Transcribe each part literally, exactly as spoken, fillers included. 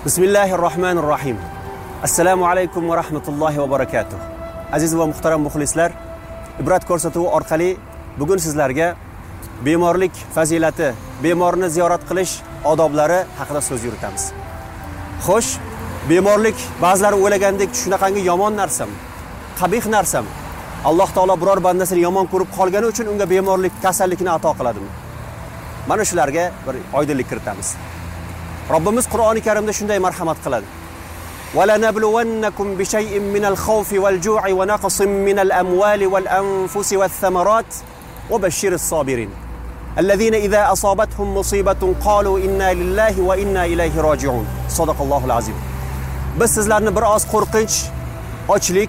Bismillahirrohmanirrohim. Assalomu alaykum va rahmatullohi va barakatuh. Aziz va muhtaram muxlislar, ibrat ko'rsatuvi orqali bugun sizlarga bemorlik fazilati, bemorni ziyorat qilish odoblari haqida so'z yuritamiz. Xo'sh, bemorlik ba'zilari o'ylagandek shunaqangi yomon narsami, qabih narsami? Alloh taolo biror bandasini yomon ko'rib qolgani uchun unga bemorlik, kasallikni ato qiladimi? Mana shularga bir oydinlik kiritamiz. Robbimiz Qur'oni Karimda shunday marhamat qiladi. Wala nabluwannakum bi shay'in minal khawfi wal ju'i wa naqsin minal amwali wal anfusi wath thamarat wa bashshiris sabirin alladhina idha asabatuhum musibatun qalu inna lillahi wa inna ilayhi raji'un. Sadaqallohul azim. Biz sizlarni bir oz qo'rqinch, ochlik,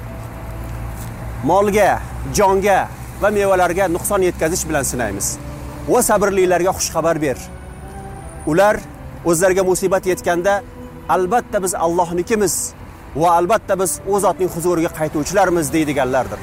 molga, jonga va mevalarga nuqson yetkazish bilan sinaymiz. Va sabrlilarga xush xabar ber. Ular o'zlariga musibat yetganda albatta biz Allohnikimiz va albatta biz o'z zotning huzuriga qaytuvchilarmiz deydiganlardir.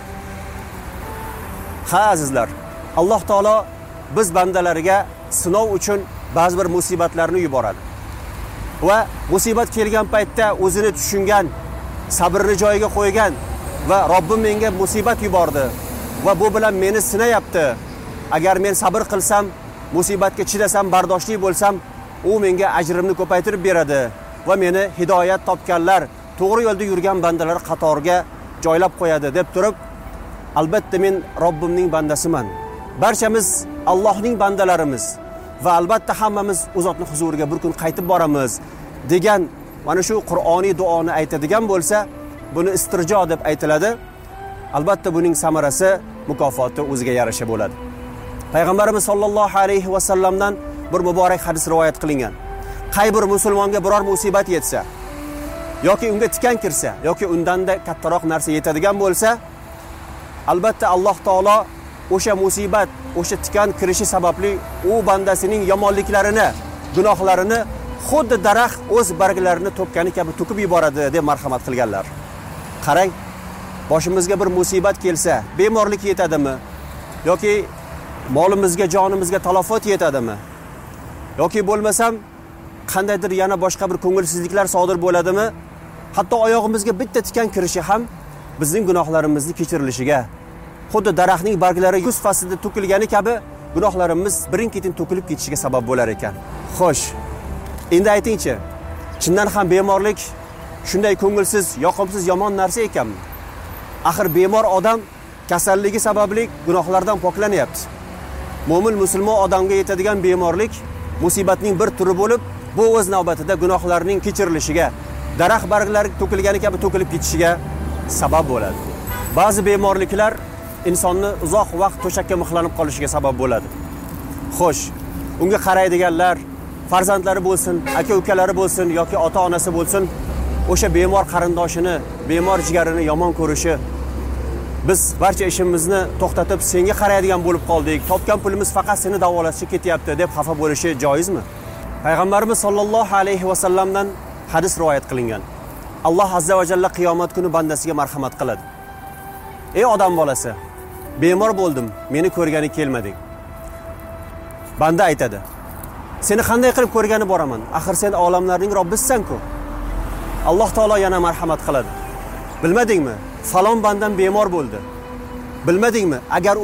Ha azizlar, Alloh taolo biz bandalariga sinov uchun ba'zi bir musibatlarni yuboradi. Va musibat kelgan paytda o'zini tushungan, sabrni joyiga qo'ygan va Robbim menga musibat yubordi va bu bilan meni sinayapti. Agar men sabr qilsam, musibatga chidasam, bardoshli bo'lsam, u menga ajrimni ko'paytirib beradi va meni hidoyat topganlar, to'g'ri yo'lda yurgan bandalar qatoriga joylab qo'yadi deb turib, albatta men Robbimning bandasiman. Barchamiz Allohning bandalarimiz va albatta hammamiz o'z zotning huzuriga bir kun qaytib boramiz degan mana shu Qur'oniy duoni aytadigan bo'lsa, buni istirjo deb aytiladi. Albatta buning samarasi, mukofoti o'ziga yarasha bo'ladi. Payg'ambarimiz sollallohu alayhi va sallamdan bir muborak hadis rivoyat qilingan. Qay bir musulmonga biror musibat yetsa yoki unga tikan kirsa yoki undanda kattaroq narsa yetadigan bo'lsa, albatta Alloh taolo o'sha musibat, o'sha tikan kirishi sababli u bandasining yomonliklarini, gunohlarini xuddi daraxt o'z barglarini to'kkani kabi to'kib yuboradi deb marhamat qilganlar. Qarang, boshimizga bir musibat kelsa, bemorlik yetadimi yoki molimizga, jonimizga talofot yetadimi? Yoki bo'lmasam qandaydir yana boshqa bir ko'ngilsizliklar sodir bo'ladimi? Hatto oyog'imizga bitta tikan kirishi ham bizning gunohlarimizni kechirilishiga, xuddi daraxtning barglari kuz faslida to'kilgani kabi gunohlarimiz birin-ketin to'kilib ketishiga sabab bo'lar ekan. Xo'sh, endi aytingchi, chindan ham bemorlik shunday ko'ngilsiz, yoqimsiz, yomon narsa ekanmi? Axir bemor odam kasalligi sababli gunohlardan poklanyapti. Mo'min musulmon odamga yetadigan bemorlik musibatning bir turi bo'lib, bu o'z navbatida gunohlarning kechirilishiga, daraxt barglari to'kilgani kabi to'kilib ketishiga sabab bo'ladi. Ba'zi bemorliklar insonni uzoq vaqt to'shakka mixlanib qolishiga sabab bo'ladi. Xo'sh, unga qaraydiganlar, farzandlari bo'lsin, aka-ukalari bo'lsin yoki ota-onasi bo'lsin, o'sha bemor qarindoshini, bemor jigarini yomon ko'rishi, biz barcha ishimizni to'xtatib senga qaraydigan bo'lib qoldik, topgan pulimiz faqat seni davolashga ketyapti deb xafa bo'lishi joizmi? Payg'ambarimiz sollallohu alayhi va sallamdan hadis rivoyat qilingan. Alloh azza va jalla qiyomat kuni bandasiga marhamat qiladi. Ey odam bolasi, bemor bo'ldim, meni ko'rgani kelmading. Banda aytadi: Seni qanday qilib ko'rgani boraman? Axir sen olamlarning Robbisan-ku. Alloh taolo yana marhamat qiladi. Bilmadingmi? Falon bandam bemor bo'ldi. Bilmadingmi? Agar